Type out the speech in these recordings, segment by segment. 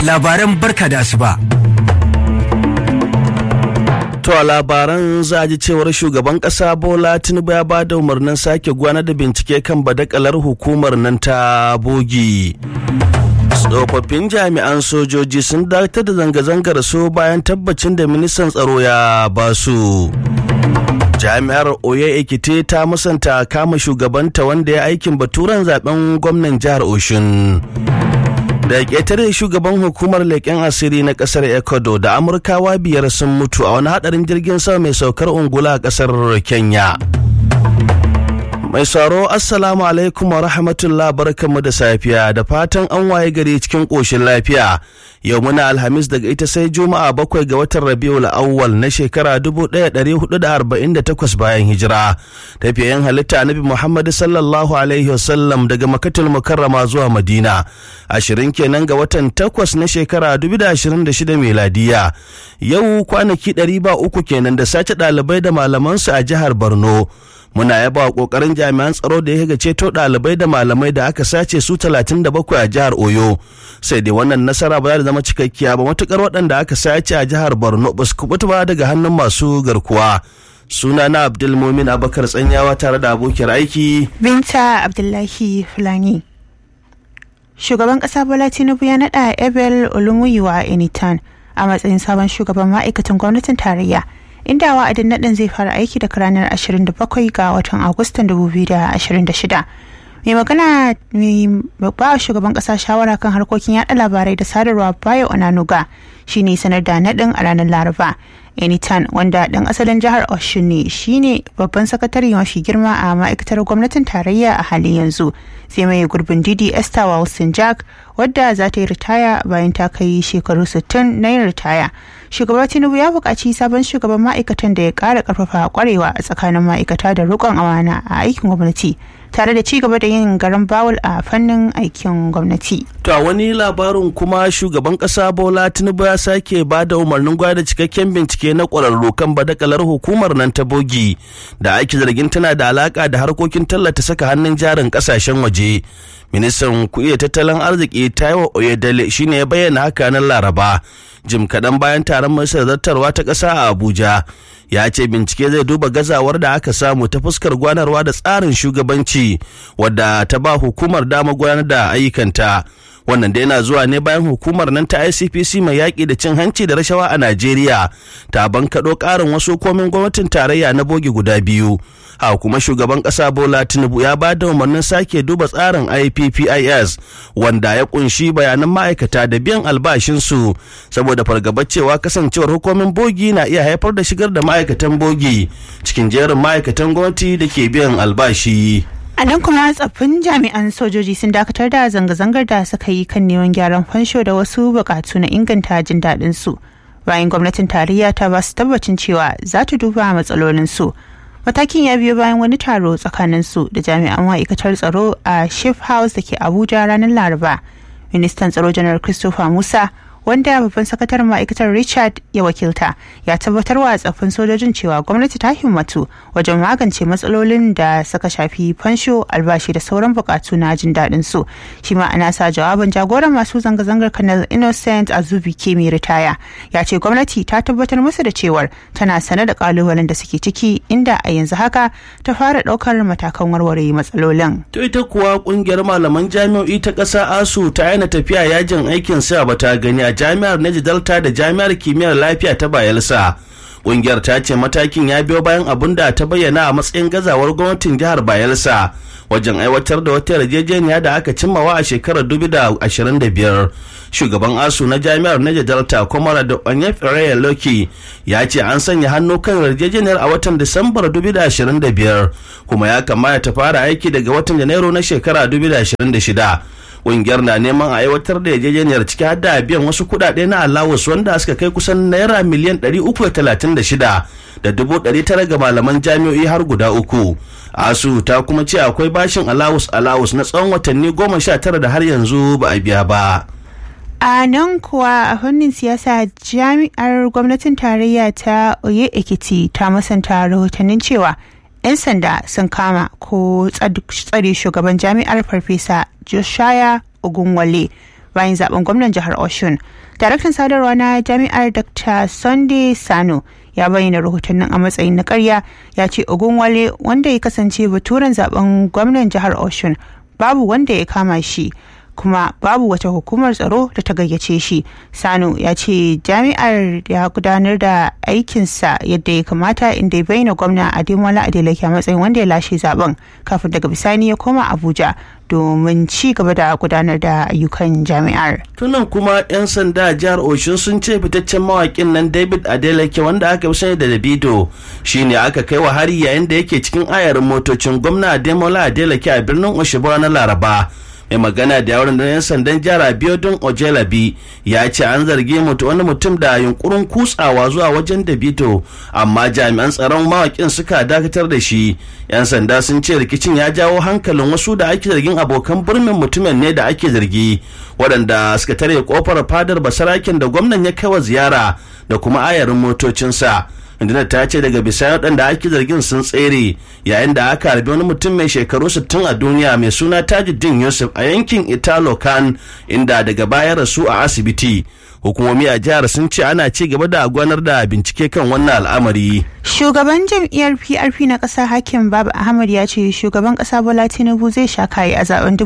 labaran barka da asuba. To a labaran za a ji cewar shugaban kasa Bola Tinubu ya ba da umarnin sake gudanar da bincike kan badakalar hukumar nan ta bogi. Tsofaffin jami'an sojoji sun dakatar da zanga-zangar su bayan tabbacin da ministan tsaro ya ba su. Jami'ar Oye Ekiti ta musanta kama shugabanta wanda ya aikin baturen zaben gwamnan jihar Oshun. Da ƙetare shugaban hukumar leƙen asiri na ƙasar Ecuador da Amurkawa 5 sun mutu a wani haɗarin jirgin sama mai saukar ungula a ƙasar Kenya. Mai sauraro assalamu alaikum wa rahmatullah, barkanmu da safiya da fatan an waye gari cikin ƙoshin lafiya. Yau muna Alhamis daga ita sai Juma'a 7 ga watan Rabiul Awwal na shekara 1448 bayan hijira. Tafiyayen halitta Annabi Muhammad sallallahu alaihi wasallam daga Makkatul Mukarrama zuwa Madina. 20 kenan ga watan 8 na shekara 2026 miladiya. Yau kwanaki 300 kenan da sace ɗalibai da malamansu a jihar Borno. Muna yaba kokarin jami'an tsaro da ya ga ceto ɗalibai da malamai da aka sace su 37 a jihar Oyo. Sai dai wannan nasara ba za ta zama cikakkiya ba matukar waɗanda aka sace a jihar Borno ba su kubuta ba daga hannun masu garkuwa. Sunana Abdulmumin Abakar Tsanyawa tare da abokiyar aiki Binta Abdullahi Fulani. Shugaban ƙasa Bola Tinubu ya naɗa Abel Olumuyiwa Enitan a matsayin sabon shugaban ma'aikatan gwamnatin tarayya, inda wa'adin naɗin zai fara aiki daga ranar 27 ga watan Agustan 2026. Mai magana ba shugaban ƙasa shawara kan harkokin yaɗa labarai da sadarwa Bayo Onanuga shine sanar da naɗin a ranar Laraba. Enitan, wanda ɗan asalin jihar Oshun ne, shine babban sakatare mafi girma a ma'aikatar gwamnatin tarayya a halin yanzu, sai mai gurbin Didi Esther Wilson Jack, wadda za ta yi ritaya bayan ta kai shekaru 60 na yin ritaya. Shugaba Tinubu ya buƙaci sabon shugaban ma'aikatan da ya ƙara ƙarfafa ƙwarewa a tsakanin ma'aikata da riƙon amana a aikin gwamnati, tare da ci gaba da yin garan bawul a fannin aikin gwamnati. To a wani labarin kuma shugaban ƙasa Bola Tinubu ya sake ba da umarnin gwada cikakken bincike na ƙwararru kan badakalar hukumar nan ta bogi da ake zargin tana da alaƙa da harkokin tallata saka hannun jarin ƙasashen waje. Ministan kuɗi da tattalin arziki Taiwo Oyedele shine ya bayyana haka nan Laraba, jim kaɗan bayan taron majalisar zartarwa ta ƙasa a Abuja. Ya ce bincike zai duba gazawar da aka samu ta fuskar gwanarwa da tsarin shugabanci wadda ta ba hukumar dama gudanar da ayyukanta. Wannan da yana zuwa ne bayan hukumar nan ta ICPC mai yaƙi da cin hanci da rashawa a Najeriya ta bankaɗo ƙarin wasu komin gwamnatin tarayya na bogi guda 2. Haka kuma shugaban ƙasa Bola Tinubu ya ba da umarnin sake duba tsarin IPPIS wanda ya kunshi bayanan ma'aikata da biyan albashinsu saboda fargabar cewa kasancewar hukumin bogi na iya haifar da shigar da ma'aikatan bogi cikin jerin ma'aikatan gwamnati da ke biyan albashi. A nan kuma tsaffin jami'an sojoji sun dakatar da zanga-zangar da suka yi kan neman gyaran fansho da wasu bukatu na inganta jin daɗin su, bayan gwamnatin tarayya ta ba su tabbacin cewa za ta duba matsalolin su. Matakin ya biyo bayan wani taro tsakanin su da jami'an ma'aikatar tsaro a Chief House da ke Abuja ranar Laraba. Ministan tsaro Janar Christopher Musa, wanda babban sakataren ma'aikatar Richard ya wakilta, ya tabbatar wa tsaffin sojojin cewa gwamnati ta himmatu wajen magance matsalolin da suka shafi fansho, albashi da sauran bukatu na jin daɗin su. Shi ma ana sa jawabin jagoran masu zanga-zangar Colonel Innocent Azubi ke mai ritaya, ya ce gwamnati ta tabbatar musu da cewar tana sane da kalubalen da suke ciki, inda a yanzu haka ta fara ɗaukar matakan warware matsalolin. To ita kuwa ƙungiyar malaman jami'o'i ta ƙasa ASU ta yana tafiya yajin aikin sa ba ta gani a jami'ar Neji Delta da jami'ar kimiyyar lafiya ta Bayelsa. Ƙungiyar ta ce matakin ya biyo bayan abin da ta bayyana a matsayin gazawar gwamnatin jihar Bayelsa wajen aiwatar da wata yarjejeniya da aka cimmawa a shekarar 2025. Shugaban ASU na jami'ar Neji Delta Comrade Onyefere Loki ya ce an sanya hannu kan yarjejeniyar a watan Disambar 2025 kuma ya kamata ta fara aiki daga watan Janairu na shekara 2026. Ƙungiyar na neman a aiwatar da yarjejeniyar ciki har da biyan wasu kuɗaɗe na allowance wanda suka kai kusan naira miliyan 336,900 ga malaman jami'o'i har guda 3. ASU ta kuma ce akwai bashin allowance na tsawon watanni 19 da har yanzu ba a biya ba. A nan kuwa a fannin siyasa, jami'ar gwamnatin tarayya ta Oye Ekiti ta musanta rahotannin cewa 'yan sanda sun kama ko tsare shugaban jami'ar Farfesa Joshua Ogunwale bayan zaben gwamnan jihar Osun. Daraktan sadarwa na jami'ar Dr. Sunday Sano ya bayyana rahotannin a matsayin na ƙarya. Ya ce Ogunwale, wanda ya kasance baturen zaben gwamnan jihar Osun, babu wanda ya kama shi, kuma babu wata hukumar tsaro da ta gayyace shi. Sano ya ce jami'ar ya gudanar da aikinsa yadda ya kamata, inda ya bayyana gwamna Ademola Adeleke a matsayin wanda ya lashe zaben, kafin daga bisani ya koma Abuja domin ci gaba da gudanar da ayyukan jami'ar. Tunan kuma 'yan sanda a jihar Osun sun ce fitaccen mawakin nan David Adeleke, wanda aka fi sani da Davido, shine aka kai wa hari yayin da yake cikin ayarin motocin gwamna Ademola Adeleke a birnin Osogbo ranar Laraba. Mai magana da yawon 'yan sandan jihar Abiodun Ojelabi ya ce an zargi wani mutum da yunkurin kutsawa zuwa wajen Davido, amma jami'an tsaron mawakin suka dakatar da shi. 'Yan sanda sun ce rikicin ya jawo hankalin wasu da ake zargin abokan birnin mutumin ne da ake zargi, waɗanda suka tare kofar fadar basaraken da gwamnan ya kai wa ziyara da kuma ayarin motocinsa. Rundunar ta ce daga bisani waɗanda ake zargin sun tsere yayin da aka harbi wani mutum mai shekaru 60 a duniya mai suna Tajuddin Yusuf a yankin Italo Kan, inda daga baya rasu a asibiti. Hukumomi a jihar sun ce ana ci gaba da gwanar da bincike kan wannan al'amari. Shugaban jam'iyyar PRP na ƙasa Hakim Baba Ahmad ya ce shugaban ƙasa Bola Tinubu zai sha kayi a zaben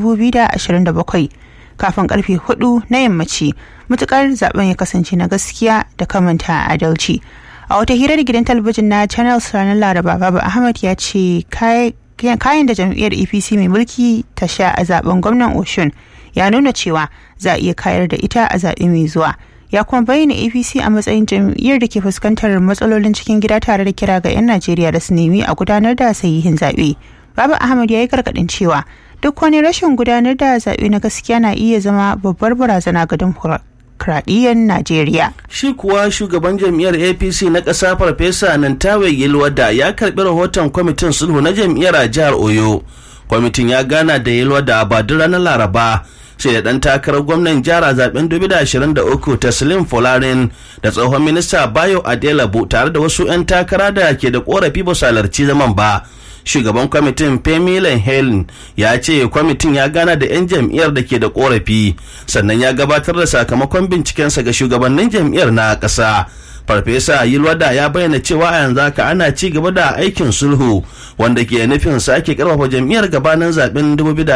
2027 kafin karfe 4 na yammaci, mutukar zaben ya kasance na gaskiya da kamanta adalci. A wata hirar gidan talabijin na Channels ranar Laraba, Baba Ahmad ya ce kayan da jam'iyyar APC mai mulki ta sha a zaben gwamnan Osun ya nuna cewa za a iya kayar da ita a zaɓe mai zuwa. Ya kuma bayyana APC a matsayin jam'iyyar da ke fuskantar matsalolin cikin gida, tare da kira ga 'yan Najeriya da su nemi a gudanar da sahihin zaɓe. Baba Ahmad ya yi gargaɗin cewa duk wani rashin gudanar da zaɓe na gaskiya na iya zama babbar barazana ga demokradiyyar Najeriya. Shi kuwa shugaban jam'iyyar APC na ƙasa Farfesa Nantawe Yelwada ya karɓi rahoton kwamitin sulhu na jam'iyyar a jihar Oyo. Kwamitin ya gana da Yelwada a Badun ranar Laraba, sai da ɗan takarar gwamnan jihar a zaben 2023 Taslim Folarin da tsohon minista Bayo Adelabu, tare da wasu 'yan takara da ke da ƙorafi ba su halarci zaman ba. Shugaban kwamitin Femi Helen ya ce kwamitin ya gana da 'yan jam'iyyar da ke da korafi, sannan ya gabatar da sakamakon bincikensa ga shugabannin jam'iyyar na ƙasa. Farfesa Yilwada ya bayyana cewa a yanzu haka ana ci gaba da aikin sulhu wanda ke nufin sake karfafa jam'iyyar gabanin zaben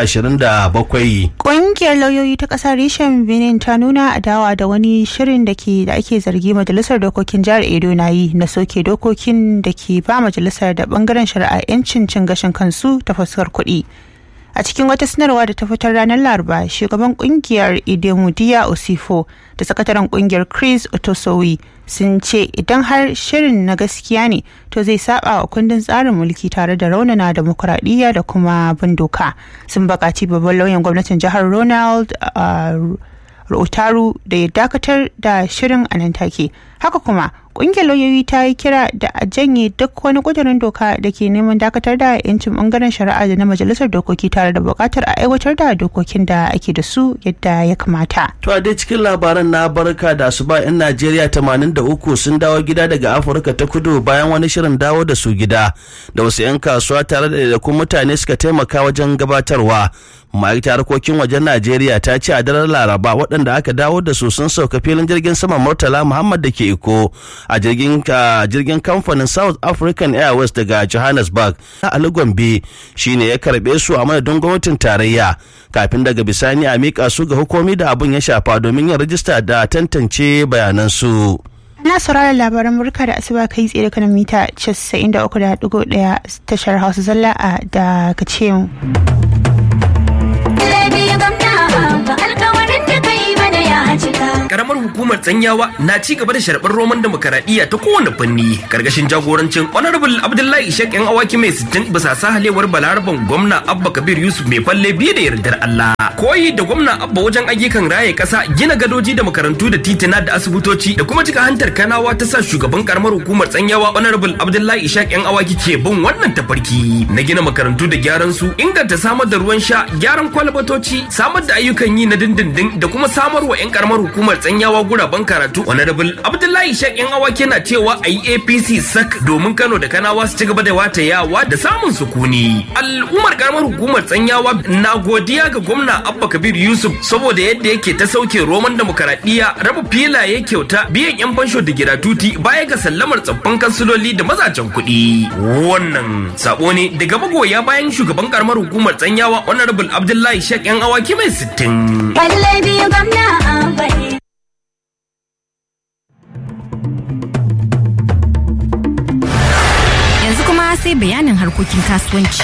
2027. Ƙungiyar lauyoyi ta ƙasar reshen Benin ta nuna adawa da wani shirin da ake zargi majalisar dokokin jihar Edo na yi na soke dokokin da ke ba majalisar da bangaren shari'a 'yancin cin gashin kansu ta fuskar kuɗi. A cikin wata sanarwa da ta fitar ranar Laraba, shugaban kungiyar Idemudiya Osifo da sakataren kungiyar Chris Otosowi sun ce idan har shirin na gaskiya ne to zai saba wa kundin tsarin mulki tare da raunana demokuraɗiyya da kuma bin doka. Sun buƙaci babban lauyan gwamnatin jihar Ronald Otaru da ya dakatar da shirin a nan take. Haka kuma kungiyar lauyoyi ta yi kira da a janye duk wani kudirin doka da ke neman dakatar da 'yancin bangaren shari'a da na majalisar dokoki, tare da bukatar a aiwatar da dokokin da ake da su yadda ya kamata. To a dai cikin labaran na barka da asuba, 'yan Najeriya 83 sun dawo gida daga Afirka ta Kudu bayan wani shirin dawo da su gida da wasu 'yan kasuwa tare da mutane suka taimaka wajen gabatarwa. Ma'aikatar harkokin wajen Najeriya ta ce a daren Laraba waɗanda aka dawo da su sun sauka filin jirgin sama Murtala Muhammad da ke Iko a jirgin kamfanin South African Airways daga Johannesburg. Ali Gombe shine ya karɓe su a madadin gwamnatin tarayya, kafin daga bisani a miƙa su ga hukumi da abin ya shafa domin yin rajista da tantance bayanansu. Na saurara labaran Burka da Asuba kai tsaye da kanan mita 93.1 tashar Hausa Zalla a Dakace mu. Karamar hukumar Tsanyawa na ci gaba da sharɓar roman demokaradiyya ta kowane fanni karkashin jagorancin Honorable Abdullahi Ishaq yan awaki mai 60 bisa sahalewar Balaraban gwamna Abba Kabir Yusuf mai falle biye da yardar Allah. Koyi da gwamna Abba wajen ayyukan raye kasa, gina gadoji da makarantu da titina da asibitoci da kuma cika hantar kanawa ta sa shugaban karamar hukumar Tsanyawa Honorable Abdullahi Ishaq yan awaki ke bin wannan tafarki na gina makarantu da gyaran su, inganta samar da ruwan sha, gyaran kwalbatoci, samar da ayyukan yi na dindindin da kuma samar wa 'yan karamar hukumar Tsanyawa guraben karatu honorable Abdullahi Ishaq yan awaki na cewa a yi APC sak domin Kano da Kanawa su ci gaba da watayawa da samun sukuni. Al'ummar karamar hukumar Tsanyawa na godiya ga gwamna Abba Kabir Yusuf saboda yadda yake ta sauke roman demokaradiyya, raba filaye kyauta, biyan yan fansho da giratuti baya ga sallamar tsaffin kansiloli da mazajen kuɗi. Wannan sabo ne daga magoya bayan shugaban karamar hukumar Tsanyawa honorable Abdullahi Ishaq yan awaki mai 60. Yanzu kuma sai bayanin harkokin kasuwanci.